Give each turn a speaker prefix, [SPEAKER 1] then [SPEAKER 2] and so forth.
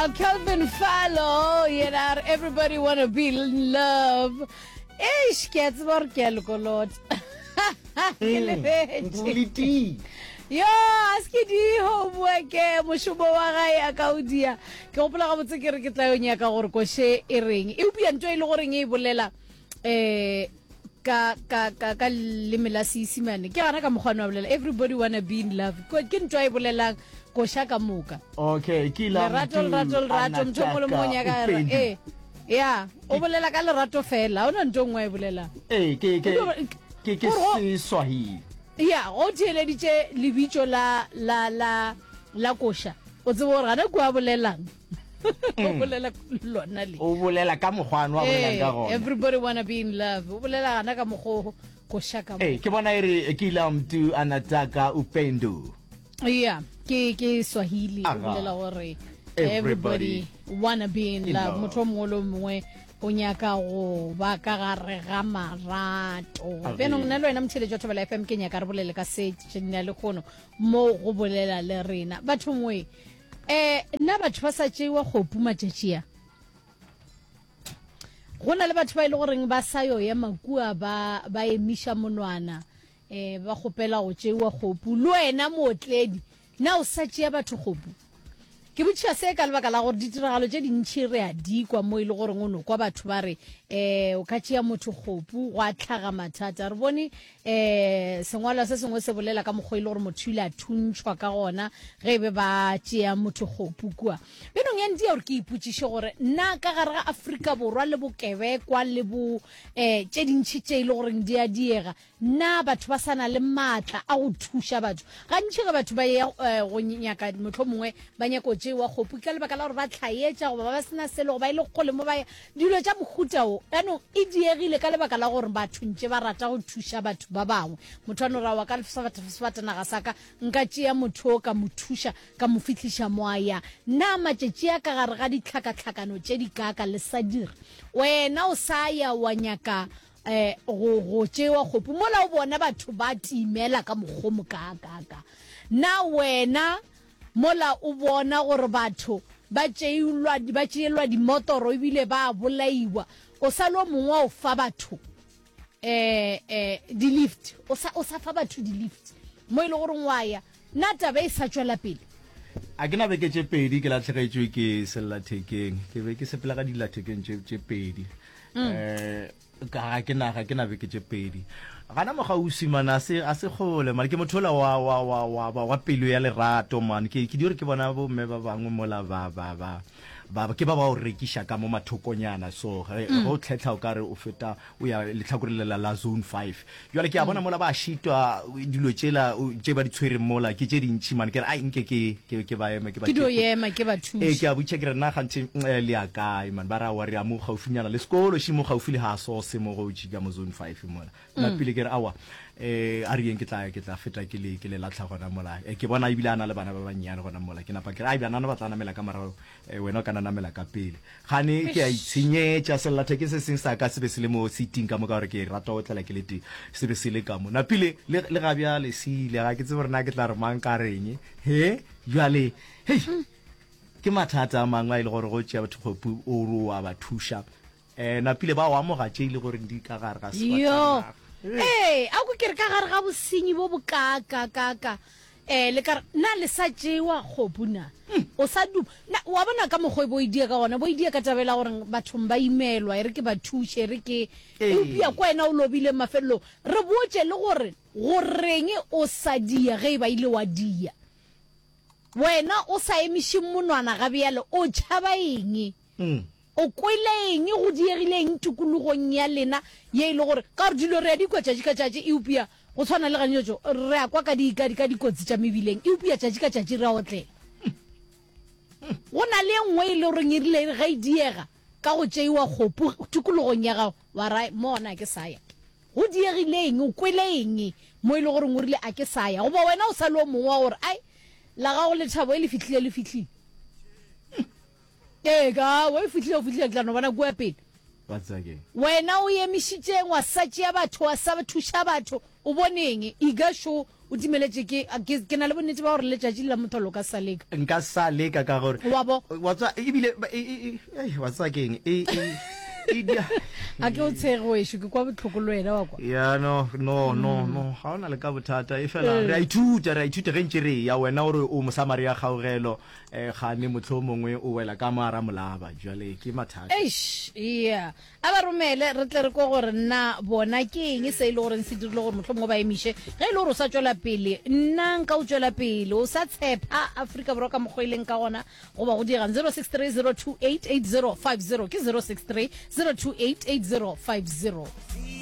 [SPEAKER 1] Calvin Fallo, everybody wanna be in love. Eish, gets more calculot. Yo, aski di homework moshubo wa gae a ka udia ke gopola ga botse ke re ke tla yo nya ka gore ko she e reng e upia ntwe ile gore nge e bolela ka limela sisimane ke gana ka mogwana wa bolela everybody wanna be in love ke ntwe e bolela ko sha ka moka
[SPEAKER 2] okay ke la
[SPEAKER 1] rato mtho mo monya ka re ya o bolela ka lerato fela ona ntwe ngwe e bolela
[SPEAKER 2] ke Swahili
[SPEAKER 1] ya o theleditse lebitso la kosha o tsebo re gana kwa bolelang o bolela lona le
[SPEAKER 2] o bolela ka mogwana wa bolela ka gona
[SPEAKER 1] everybody wanna be in love o bolela gana ka mogo kosha ka
[SPEAKER 2] ke bona ere ke la mtu anataka upendo
[SPEAKER 1] ya ke Swahili o bolela gore everybody wanna be in love motho mongwe mongwe o nyaka go ba ka gare ga marato beno nna le wena mthele jo thobela FM ke nyaka re bolele ka se tshenya le khono mo go bolela le rena batho mwe nna batho ba sa tšewa go puma tšetšia gona le batho ba ile goreng ba sa yo ya makua ba emisha monwana ba gopela go tšewa gopu le wena motledi na o sa tšea batho gopu ke botšha se ka lebaka la gore ditiragalo tše dintšhi re a dikwa mo ile gore ngono kwa batho ba re o ka tšea motho gopu go a tlhaga mathata re bone sengwalwa se sengwe se bolela ka mokgwa ile gore motho ile a thuntšhwa ka gona ge be ba tšea motho gopu kua benong ya ndia gore ke ipotšiše gore nna ka gare ga Afrika Borwa le bokebekwa le bo tše dintšhi tše ile goreng di a diega nna batho ba sana le maatla a go thuša batho gantši ge batho ba ya go nyaka motlho mongwe ba nyako wa gopu ka lebaka la gore ba tlhaetša go ba sena selo go ba ile kgole mo ba dilo tša mohuta o anong e diegile ka lebaka la gore batho ntše ba rata go thuša batho ba bangwe motho ano ra wa ka sefatanaga saka nka tšea motho o ka mo thuša ka mo fitlhiša mo a ya nna matšetši a ka gare ga ditlhakatlhakano tše di kaka le sa dire wena o sa ya wa nyaka go tšewa gopu mola o bona batho ba timela ka mokgomo kakaka na wena mola o bona gore batho ba tšeelwa dimotoro ebile ba bolaiwa o sa lo mongwe o fa batho di-lift o sa fa batho di-lift mo ile gore ngwaya nna taba e sa tšwela pele
[SPEAKER 2] a ke na beke tše pedi ke latlhegetswe ke sellathekeng ke be ke sepela ka dillathekeng tše pedi ga ke na beke tše pedi gana mogausi mana a se gole mane ke motho ola wa pelo ya lerato man ke di gore ke bona bo mme ba bangwe mola ke ba o rekiša ka mo mathokonyana so go tlhetla o kare o feta o ya letlhakorelela la zone 5 jwale ke a bona mola ba šitwa dilo tše ba di tshwere mola ke tše dintšhi mane ke re a nke ke ba eme
[SPEAKER 1] ke do ema ke ba thuša
[SPEAKER 2] ke a botša ke re nna gantši le a kae man ba ra wa re a mo gaufinyana le sekolo še mo gaufi le ha sose mo go tšika mo zone 5 mola nna pele ke re awa a re yeng ke tla feta ke le latlha gona mola ke bona ebile a na le bana ba bannyane gona mola ke napa ke re a ebile a nana ba tla namela ka morago wena o ka nanamela ka pele gane ke a itshenyetša sellatheke se seng sa ka se be se le mo seating ka mo ka gore ke rata o tlela ke le teng se be se le ka mo na pele le ga bja le sile ga ke tse gore na ke tla re mang ka reng jwale ke mathata a mangwe a ile gore go tšea batho gopu o ro wa ba thuša na pele ba o amoga tše ile gore di ka gare ga sefatanaga
[SPEAKER 1] a go kere ka gare ga bosenyi bo bokaka le ka na le sa tšewa gopuna o sa du wa bona ka mogwe bo idea ka gona bo idea ka tabela gore bathong ba imelwa e re ke ba thuše re ke e kwa ena o lobile mafelelo re botše le gore goreng o sa dia ge ba ile wa dia wena o sa emiše monwana ga bjale o tšhaba eng o kwele eng go diegileng tukulogong ya lena ye ile gore ka re dilo re a dikwa tšatši ka tšatši e upia go tshwana le ganyetso re a kwa ka dikotsi tša mebileng e upia tšatši ka tšatši re a otlela go na le nngwe e le goreng e rile ga e diega ka go tšeiwa kgopu tukulogong ya gago wa ra mona ke saya go diegileng o kwele eng mo e le goreng o rile a ke saya goba wena o sa le o mongwe wa gore ai la gago lethabo e le fihlile ka wa fihlile ke tla no bona kua pele
[SPEAKER 2] what's again
[SPEAKER 1] wena o emišitšeng wa sa tšea batho wa sa thuša batho o boneng iga show o timeletse ke na le bonnete ba gore letšatši la motholo ka sa leka
[SPEAKER 2] nka sa leka ka gore
[SPEAKER 1] wa bo
[SPEAKER 2] wa tswa ebile wa tswa keng
[SPEAKER 1] a ke o tshege wešo ke kwa botlhoko le wena wa kwa
[SPEAKER 2] ya no ga o na le ka bothata e fela re a ithuta ge ntse re ya wena gore o mosamari ya kgaogelo gane motlho mongwe o wela ka mara molaba jwale ke mathata
[SPEAKER 1] yeah a ba romele re tle re ko gore nna bona ke eng se ile gore se dirile gore motlho mongwe ba emishe ge ile gore o sa tswela pele nna nka o tswela pele o sa tshepa Afrika Borwa ka mokgoileng ka gona go ba go dira 0630288050 ke 0630288050